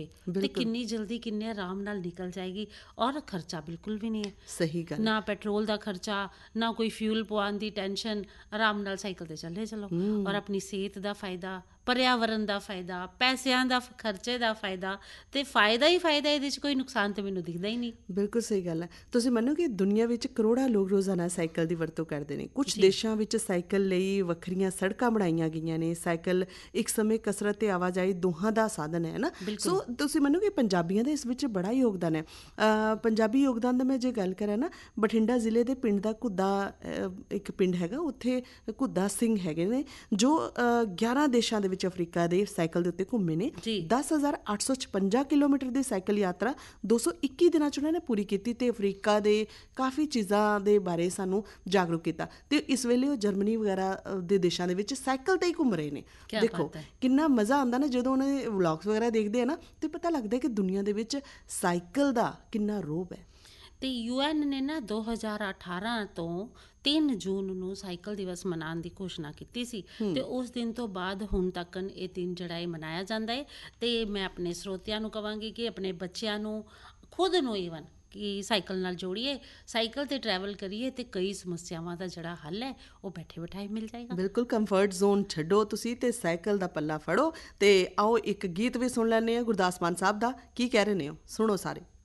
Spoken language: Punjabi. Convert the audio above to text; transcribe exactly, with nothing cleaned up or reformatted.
ਹੋਵੇ ਤੇ ਕਿੰਨੀ ਜਲਦੀ ਕਿੰਨੇ ਆਰਾਮ ਨਾਲ ਨਿਕਲ ਜਾਏਗੀ, ਔਰ ਖਰਚਾ ਬਿਲਕੁਲ ਵੀ ਨਹੀਂ ਹੈ। ਸਹੀ ਗੱਲ। ਨਾ ਪੈਟਰੋਲ ਦਾ ਖਰਚਾ, ਨਾ ਕੋਈ ਫਿਊਲ ਪਵਾਉਣ ਦੀ ਟੈਨਸ਼ਨ, ਆਰਾਮ ਨਾਲ ਸਾਈਕਲ ਤੇ ਚੱਲੇ ਚਲੋ, ਔਰ ਆਪਣੀ ਸਿਹਤ ਦਾ ਫਾਇਦਾ, ਪਰਿਆਵਰਨ ਦਾ ਫਾਇਦਾ, ਪੈਸਿਆਂ ਦਾ ਖਰਚੇ ਦਾ ਫਾਇਦਾ, ਤੇ ਫਾਇਦਾ ਹੀ ਫਾਇਦਾ, ਇਹਦੇ 'ਚ ਕੋਈ ਨੁਕਸਾਨ ਤਾਂ ਮੈਨੂੰ ਦਿਖਦਾ ਹੀ ਨਹੀਂ। ਬਿਲਕੁਲ ਸਹੀ ਗੱਲ ਹੈ। ਤੁਸੀਂ ਮੰਨੋ ਕਿ ਦੁਨੀਆ ਵਿੱਚ ਕਰੋੜਾਂ ਲੋਕ ਰੋਜ਼ਾਨਾ ਸਾਈਕਲ ਦੀ ਵਰਤੋਂ ਕਰਦੇ ਨੇ। ਕੁਝ ਦੇਸ਼ਾਂ ਵਿੱਚ ਸਾਈਕਲ ਲਈ ਵੱਖਰੀਆਂ ਸੜਕਾਂ ਬਣਾਈਆਂ ਗਈਆਂ ਨੇ। ਸਾਈਕਲ ਇੱਕ ਸਮੇਂ ਕਸਰਤ ਤੇ ਆਵਾਜਾਈ ਦੋਹਾਂ ਦਾ ਸਾਧਨ ਹੈ ਨਾ। ਸੋ ਤੁਸੀਂ ਮੰਨੋ ਕਿ ਪੰਜਾਬੀਆਂ ਦਾ ਇਸ ਵਿੱਚ ਬੜਾ ਯੋਗਦਾਨ ਹੈ। ਪੰਜਾਬੀ ਯੋਗਦਾਨ ਦਾ ਮੈਂ ਜੇ ਗੱਲ ਕਰਾਂ ਨਾ, ਬਠਿੰਡਾ ਜ਼ਿਲ੍ਹੇ ਦੇ ਪਿੰਡ ਦਾ ਘੁੱਦਾ ਇੱਕ ਪਿੰਡ ਹੈਗਾ, ਉੱਥੇ ਘੁੱਦਾ ਸਿੰਘ ਹੈਗੇ ਨੇ ਜੋ ਗਿਆਰਾਂ ਦੇਸ਼ਾਂ ਦੇ ਵਿੱਚ ਅਫਰੀਕਾ ਦੇ ਸਾਈਕਲ ਦੇ ਉੱਤੇ ਘੁੰਮੇ ਨੇ। ਦਸ ਹਜ਼ਾਰ ਅੱਠ ਸੌ ਛਪੰਜਾ ਕਿਲੋਮੀਟਰ ਦੀ ਸਾਈਕਲ ਯਾਤਰਾ ਦੋ ਸੌ ਇੱਕੀ ਦਿਨਾਂ 'ਚ ਉਹਨਾਂ ਨੇ ਪੂਰੀ ਕੀਤੀ ਤੇ ਅਫਰੀਕਾ ਦੇ ਕਾਫੀ ਚੀਜ਼ਾਂ ਦੇ ਬਾਰੇ ਸਾਨੂੰ ਜਾਗਰੂਕ ਕੀਤਾ। ਤੇ ਇਸ ਵੇਲੇ ਉਹ ਜਰਮਨੀ ਵਗੈਰਾ ਦੇ ਦੇਸ਼ਾਂ ਦੇ ਵਿੱਚ ਸਾਈਕਲ ਤੇ ਹੀ ਘੁੰਮ ਰਹੇ ਨੇ। ਦੇਖੋ ਕਿੰਨਾ ਮਜ਼ਾ ਆਉਂਦਾ ਨਾ ਜਦੋਂ ਉਹਨਾਂ ਦੇ ਵਲੌਗਸ ਵਗੈਰਾ ਦੇਖਦੇ ਆ ਨਾ, ਤੇ ਪਤਾ ਲੱਗਦਾ ਕਿ ਦੁਨੀਆ ਦੇ ਵਿੱਚ ਸਾਈਕਲ ਦਾ ਕਿੰਨਾ ਰੋਹਬ ਹੈ। ਤੇ ਯੂ ਐਨ ਨੇ ਨਾ ਦੋ ਹਜ਼ਾਰ ਅਠਾਰਾਂ ਤੋਂ ਤਿੰਨ ਜੂਨ ਨੂੰ ਸਾਈਕਲ ਦਿਵਸ ਮਨਾਉਣ ਦੀ ਘੋਸ਼ਣਾ ਕੀਤੀ ਸੀ, ਤੇ ਉਸ ਦਿਨ ਤੋਂ ਬਾਅਦ ਹੁਣ ਤੱਕ ਇਹ ਦਿਨ ਜਿਹੜਾ ਹੈ ਮਨਾਇਆ ਜਾਂਦਾ ਹੈ। ਤੇ ਮੈਂ ਆਪਣੇ ਸਰੋਤਿਆਂ ਨੂੰ ਕਹਾਂਗੀ ਕਿ ਆਪਣੇ ਬੱਚਿਆਂ ਨੂੰ, ਖੁਦ ਨੂੰ ਈਵਨ, ਕਿ ਸਾਈਕਲ ਨਾਲ ਜੋੜੀਏ, ਸਾਈਕਲ ਤੇ ਟਰੈਵਲ ਕਰੀਏ, ਤੇ ਕਈ ਸਮੱਸਿਆਵਾਂ ਦਾ ਜਿਹੜਾ ਹੱਲ ਹੈ ਉਹ ਬੈਠੇ ਬਿਠਾਏ ਮਿਲ ਜਾਏਗਾ। ਬਿਲਕੁਲ, ਕੰਫਰਟ ਜ਼ੋਨ ਛੱਡੋ ਤੁਸੀਂ ਤੇ ਸਾਈਕਲ ਦਾ ਪੱਲਾ ਫੜੋ। ਤੇ ਆਓ ਇੱਕ ਗੀਤ ਵੀ ਸੁਣ ਲੈਂਦੇ ਹਾਂ ਗੁਰਦਾਸ ਮਾਨ ਸਾਹਿਬ ਦਾ। ਕੀ ਕਹਿ ਰਹੇ ਨੇ ਹੋ, ਸੁਣੋ ਸਾਰੇ।